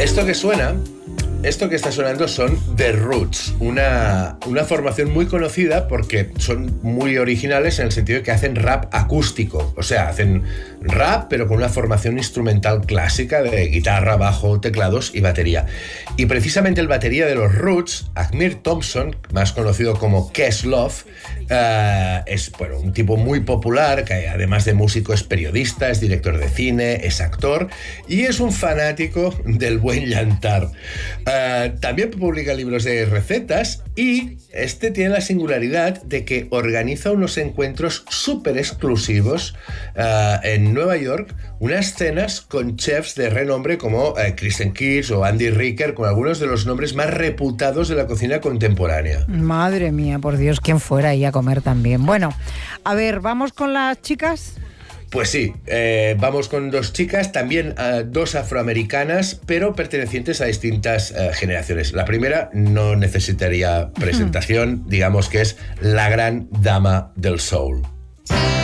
Esto que suena, esto que está sonando son The Roots, una formación muy conocida porque son muy originales en el sentido de que hacen rap acústico, o sea, hacen rap pero con una formación instrumental clásica de guitarra, bajo, teclados y batería. Y precisamente el batería de los Roots, Ahmir Thompson, más conocido como Questlove, es un tipo muy popular, que además de músico es periodista, es director de cine, es actor y es un fanático del buen llantar. También publica libros de recetas y este tiene la singularidad de que organiza unos encuentros súper exclusivos en Nueva York, unas cenas con chefs de renombre como Kristen Kiss o Andy Ricker, con algunos de los nombres más reputados de la cocina contemporánea. Madre mía, por Dios, ¿quién fuera ahí a comer también? Bueno, a ver, ¿vamos con las chicas? Pues sí, vamos con dos chicas, también dos afroamericanas, pero pertenecientes a distintas generaciones. La primera no necesitaría presentación, digamos que es la gran dama del soul.